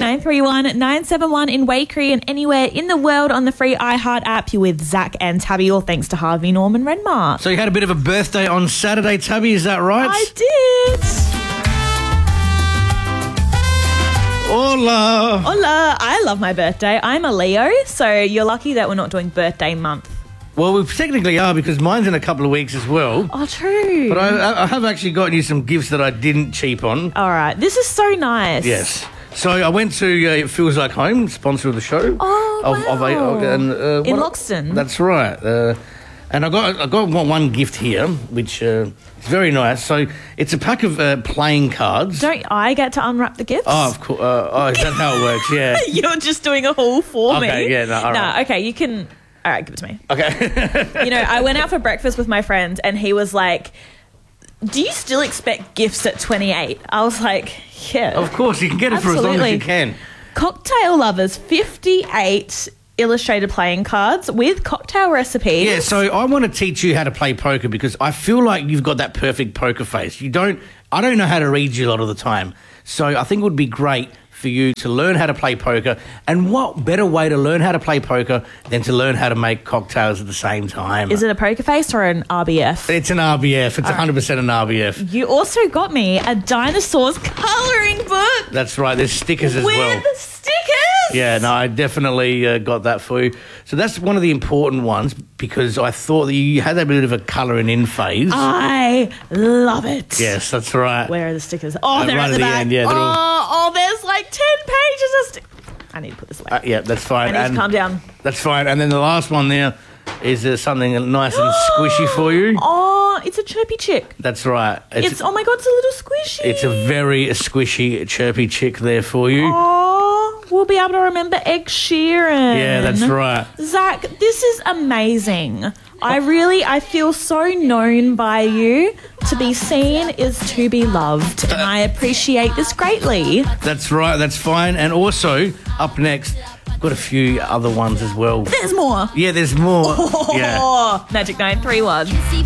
931 971 in Waikerie and anywhere in the world on the free iHeart app. You're with Zach and Tabby, all thanks to Harvey Norman Renmark. So you had a bit of a birthday on Saturday, Tabby, is that right? I did. Hola. Hola. I love my birthday. I'm a Leo, so you're lucky that we're not doing birthday month. Well, we technically are because mine's in a couple of weeks as well. Oh, true. But I have actually gotten you some gifts that I didn't cheap on. All right. This is so nice. Yes. So I went to It Feels Like Home, sponsor of the show. Oh, wow. In Loxton. That's right. And I got one gift here, which is very nice. So it's a pack of playing cards. Don't I get to unwrap the gifts? Oh, of course. Is that how it works? Yeah. You're just doing a haul for me. Okay, yeah. No, all right. Okay, you can... All right, give it to me. Okay. You know, I went out for breakfast with my friend and he was like, do you still expect gifts at 28? I was like, yeah. Of course, you can get it for as long as you can. Cocktail Lovers, 58 illustrated playing cards with cocktail recipes. Yeah, so I want to teach you how to play poker because I feel like you've got that perfect poker face. I don't know how to read you a lot of the time. So I think it would be great for you to learn how to play poker. And what better way to learn how to play poker than to learn how to make cocktails at the same time? Is it a poker face or an RBF? It's an RBF. It's 100% an RBF. You also got me a dinosaurs colouring book. That's right. There's stickers as well. With stickers? Yeah, no, I definitely got that for you. So that's one of the important ones because I thought that you had that bit of a colouring in phase. I love it. Yes, that's right. Where are the stickers? Oh, they're right at the back. end, yeah. There's like 10 pages of stickers. I need to put this away. Yeah, that's fine. I need to calm down. That's fine. And then the last one there is something nice and squishy for you. Oh, it's a chirpy chick. That's right. Oh my God, it's a little squishy. It's a very squishy, chirpy chick there for you. Oh, we'll be able to remember Ed Sheeran. Yeah, that's right. Zach, this is amazing. I feel so known by you. To be seen is to be loved, and I appreciate this greatly. That's right, that's fine. And also, up next, I've got a few other ones as well. There's more. Yeah, there's more. Oh, yeah. Magic 931.